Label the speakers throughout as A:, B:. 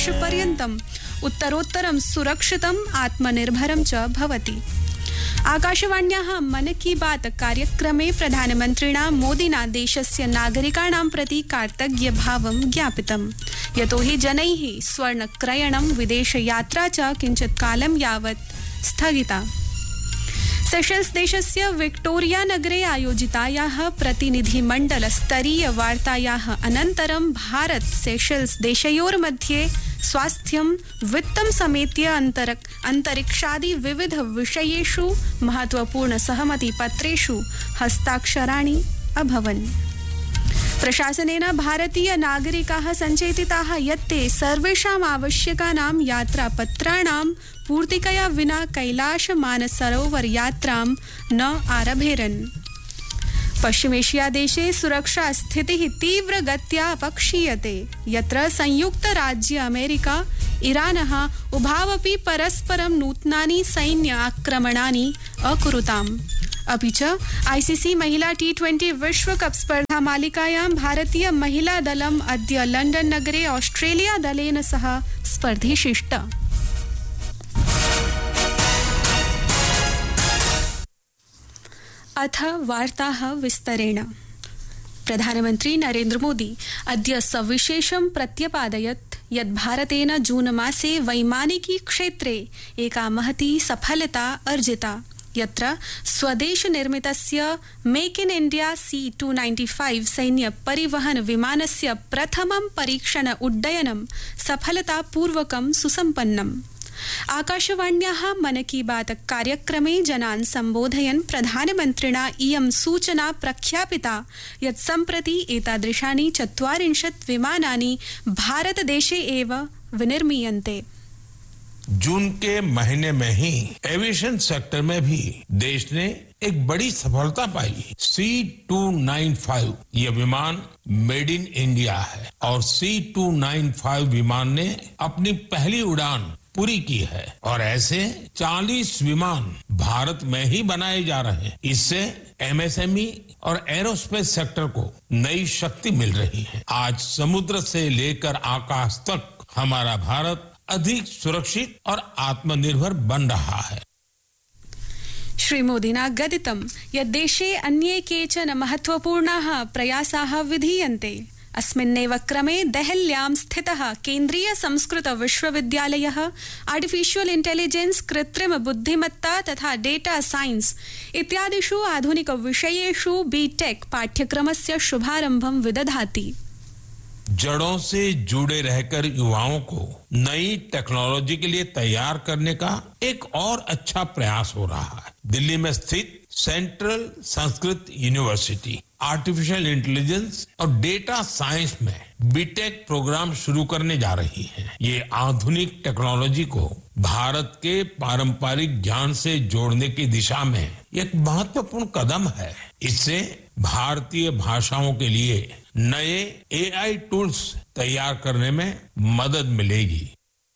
A: आकाशपर्यन्तम् उत्तरोत्तरं सुरक्षितम् आत्मनिर्भरं च भवति। आकाशवाण्याः मन की बात कार्यक्रमे प्रधानमन्त्रिणा मोदिना देशस्य नागरिकाणां प्रति कार्तज्ञभावं ज्ञापितम्, यतोहि जनैः स्वर्णक्रयणं विदेशयात्रा च किञ्चित् कालं यावत् स्थगिता। सेशल्स देशस्य विक्टोरिया नगरे आयोजितायाः प्रतिनिधिमण्डलस्तरीय वार्तायाः अनन्तरं भारत सेशल्स देशयोर्मध्ये स्वास्थ्यं वित्तं समेत्य अन्तरिक्षादि विविध विषयेषु महत्वपूर्ण सहमतिपत्रेषु हस्ताक्षराणि अभवन्। प्रशासनेन भारतीय नागरिकाः सञ्चेतिताः यत् ते सर्वेषाम् आवश्यकानां यात्रापत्राणां पूर्तिकया विना कैलाश मानसरोवर यात्रां न आरभेरन्। पश्चिमेशिया देशे सुरक्षा स्थितिः तीव्रगत्या अपक्षीयते, यत्र संयुक्तराज्य अमेरिका ईरानः उभावपि परस्परं नूतनानि सैन्य आक्रमणानि अकुरुताम्। अपि च आईसीसी महिला T20 विश्वकप स्पर्धा मालिकायां भारतीय महिला दलम् अद्य लण्डन नगरे ऑस्ट्रेलिया दलेन सह स्पर्धिष्यति। अथ वार्ताः विस्तरेण। प्रधानमन्त्री नरेन्द्र मोदी अद्य सविशेषं प्रत्यपादयत् यत् भारतेन जून मासे वैमानिकी क्षेत्रे एका महती सफलता अर्जिता, यत्र स्वदेश निर्मितस्य मेक इन इंडिया C-295 सैन्य परिवहन विमानस्य प्रथमं परीक्षण उड्डयनं सफलतापूर्वकं सुसम्पन्नम्। आकाशवाण्याः मन की बात कार्यक्रमे जनान् सम्बोधयन् प्रधानमन्त्रिणा इयं सूचना प्रख्यापिता यत् सम्प्रति एतादृशानि 40 विमानानि भारतदेशे एव विनिर्मीयन्ते।
B: जून के महीने में ही एविएशन सेक्टर में भी देश ने एक बड़ी सफलता पाई। C-295 यह विमान मेड इन इंडिया है और C-295 विमान ने अपनी पहली उड़ान पूरी की है और ऐसे 40 विमान भारत में ही बनाए जा रहे हैं। इससे एमएसएमई और एरोस्पेस सेक्टर को नई शक्ति मिल रही है। आज समुद्र से लेकर आकाश तक हमारा भारत अधिक सुरक्षित और आत्मनिर्भर बन रहा है।
A: श्रीमोदिना गदितं यत् देशे अन्ये केचन महत्वपूर्णाः प्रयासाः विधीयन्ते। अस्मिन्नेव क्रमे देहल्यां स्थितः केन्द्रीय संस्कृत विश्वविद्यालयः आर्टिफिशियल इंटेलिजेंस, कृत्रिम बुद्धिमत्ता तथा डेटा साइंस इत्यादिषु आधुनिक विषयेषु बीटेक पाठ्यक्रमस्य शुभारंभं विदधाति।
B: जड़ों से जुड़े रहकर युवाओं को नई टेक्नोलॉजी के लिए तैयार करने का एक और अच्छा प्रयास हो रहा है। दिल्ली में स्थित central Sanskrit university artificial intelligence और डेटा साइंस में बीटेक प्रोग्राम शुरू करने जा रही है। ये आधुनिक टेक्नोलॉजी को भारत के पारंपरिक ज्ञान से जोड़ने की दिशा में एक महत्वपूर्ण कदम है। इससे भारतीय भाषाओं के लिए नए AI टूल्स तैयार करने में मदद मिलेगी।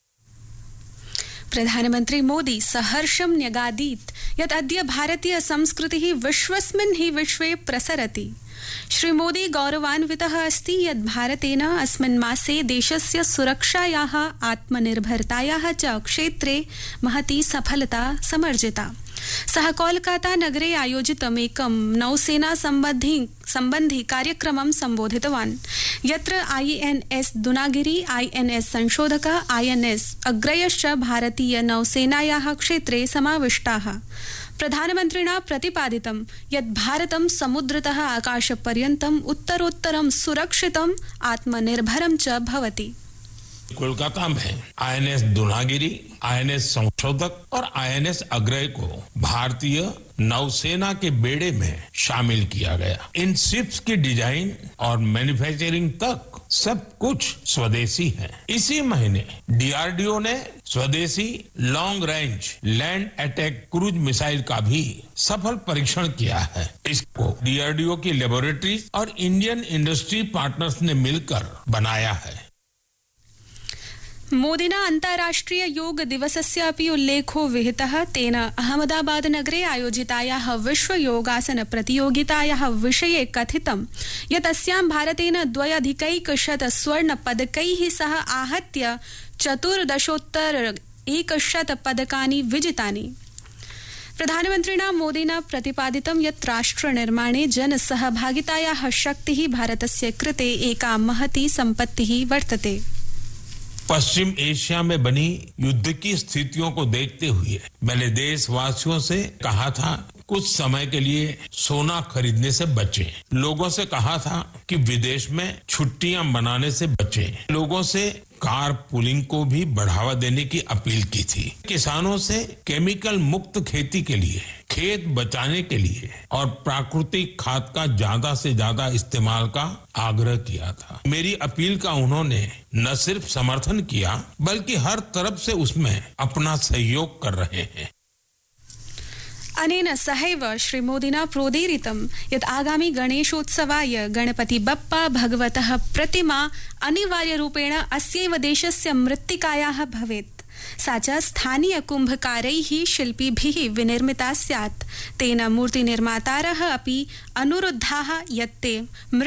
A: प्रधानमंत्री मोदी सहर्षं न्यगादीत् यत् अद्य भारतीय संस्कृतिः विश्वस्मिन् हि विश्वे प्रसरति। श्रीमोदी गौरवान्वितः अस्ति यत् भारतेन अस्मिन् मासे देशस्य सुरक्षायाः आत्मनिर्भरतायाः च क्षेत्रे महती सफलता समर्जिता। सः कोलकाता नगरे आयोजितम् एकं नौसेना सम्बन्धी कार्यक्रमं सम्बोधितवान्, यत्र INS दुनागिरी, INS संशोधक, INS अग्रयश्च भारतीय नौसेनायाः क्षेत्रे समाविष्टाः। प्रधानमन्त्रिणा प्रतिपादितं यत् भारतं समुद्रतः आकाशपर्यन्तम् उत्तरोत्तरं सुरक्षितम् आत्मनिर्भरं च भवति।
B: कोलकाता में INS दुनागिरी, INS संशोधक और INS अग्रय को भारतीय नौसेना के बेड़े में शामिल किया गया। इन शिप्स की डिजाइन और मैन्युफैक्चरिंग तक सब कुछ स्वदेशी है। इसी महीने DRDO ने स्वदेशी long range land attack cruise missile का भी सफल परीक्षण किया है। इसको DRDO की लेबोरेटरीज और इंडियन इंडस्ट्री पार्टनर्स ने मिलकर बनाया है।
A: मोदिना अन्ताराष्ट्रिय योग दिवसस्य अपि उल्लेखो विहितः। तेन अहमदाबाद नगरे आयोजितायाः विश्व योगासन प्रतियोगितायाः विषये कथितं यत् अस्यां भारतेन 2,100 स्वर्णपदकैः सह आहत्य 14,100 पदकानि विजितानि। प्रधानमन्त्रिणा मोदिना प्रतिपादितं यत् राष्ट्रनिर्माणे जनसहभागितायाः शक्तिः भारतस्य कृते एका महती सम्पत्तिः वर्तते।
B: पश्चिम एशिया में बनी युद्ध की स्थितियों को देखते हुए मैंने देशवासियों से कहा था कुछ समय के लिए सोना खरीदने से बचें। लोगों से कहा था कि विदेश में छुट्टियां मनाने से बचें। लोगों से कार पूलिंग को भी बढ़ावा देने की अपील की थी। किसानों से केमिकल मुक्त खेती के लिए, खेत बचाने के लिए और प्राकृतिक खाद का ज्यादा से ज्यादा इस्तेमाल का आग्रह किया था। मेरी अपील का उन्होंने न सिर्फ समर्थन किया बल्कि हर तरफ से उसमें अपना सहयोग कर रहे हैं।
A: अनेन सहैव श्रीमोदिना प्रोदीरितं यत् आगामि गणेशोत्सवाय गणपति बप्पा भगवतः प्रतिमा अनिवार्यरूपेण अस्यैव देशस्य मृत्तिकायाः भवेत्। सा च स्थानीय कुम्भकारैः शिल्पिभिः विनिर्मिता स्यात्। तेन मूर्तिनिर्मातारः अपि अनुरुद्धाः यत् ते